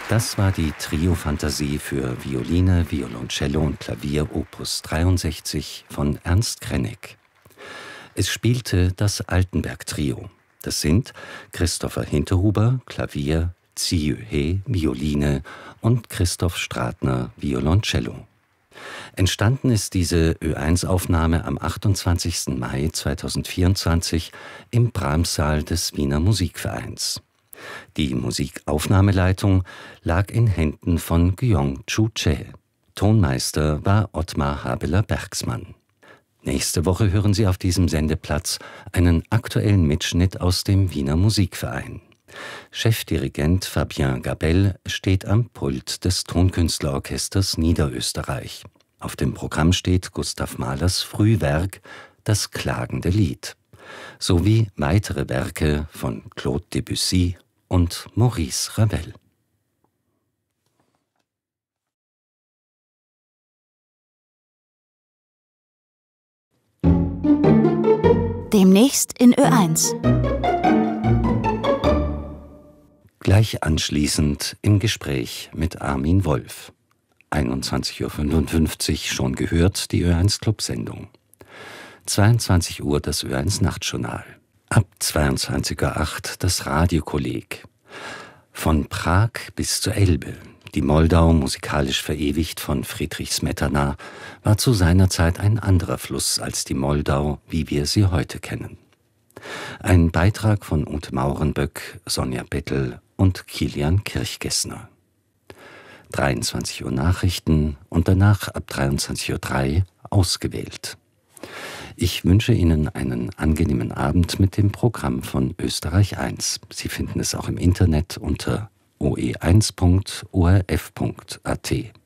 Das war die Trio-Fantasie für Violine, Violoncello und Klavier Opus 63 von Ernst Krenek. Es spielte das Altenberg-Trio. Das sind Christopher Hinterhuber, Klavier, Ziyu He, Violine und Christoph Stratner, Violoncello. Entstanden ist diese Ö1-Aufnahme am 28. Mai 2024 im Brahms-Saal des Wiener Musikvereins. Die Musikaufnahmeleitung lag in Händen von Gyong-Chu Che. Tonmeister war Ottmar Habeler-Bergsmann. Nächste Woche hören Sie auf diesem Sendeplatz einen aktuellen Mitschnitt aus dem Wiener Musikverein. Chefdirigent Fabien Gabel steht am Pult des Tonkünstlerorchesters Niederösterreich. Auf dem Programm steht Gustav Mahlers Frühwerk Das klagende Lied sowie weitere Werke von Claude Debussy und Maurice Ravel. Demnächst in Ö1. Gleich anschließend im Gespräch mit Armin Wolf. 21:55 Uhr schon gehört, die Ö1-Club-Sendung. 22 Uhr das Ö1-Nachtjournal. Ab 22:08 Uhr das Radiokolleg. Von Prag bis zur Elbe. Die Moldau, musikalisch verewigt von Friedrich Smetana, war zu seiner Zeit ein anderer Fluss als die Moldau, wie wir sie heute kennen. Ein Beitrag von Ute Maurenböck, Sonja Bettel und Kilian Kirchgessner. 23 Uhr Nachrichten und danach ab 23:03 Uhr ausgewählt. Ich wünsche Ihnen einen angenehmen Abend mit dem Programm von Österreich 1. Sie finden es auch im Internet unter oe1.orf.at.